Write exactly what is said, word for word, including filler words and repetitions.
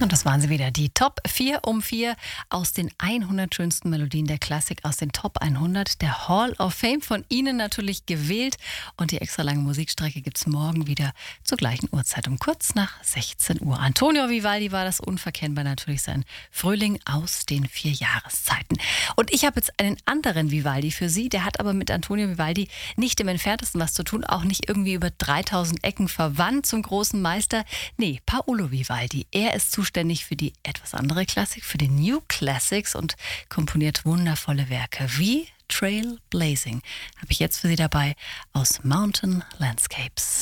Und das waren sie wieder, die Top vier um vier aus den hundert schönsten Melodien der Klassik, aus den Top hundert der Hall of Fame. Von Ihnen natürlich gewählt. Und die extra lange Musikstrecke gibt es morgen wieder zur gleichen Uhrzeit um kurz nach sechzehn Uhr. Antonio Vivaldi war das, unverkennbar natürlich sein Frühling aus den vier Jahreszeiten. Und ich habe jetzt einen anderen Vivaldi für Sie. Der hat aber mit Antonio Vivaldi nicht im Entferntesten was zu tun, auch nicht irgendwie über dreitausend Ecken verwandt zum großen Meister. Nee, Paolo Vivaldi. Er ist zuständig für die etwas andere Klassik, für die New Classics und komponiert wundervolle Werke wie Trailblazing. Habe ich jetzt für Sie dabei aus Mountain Landscapes.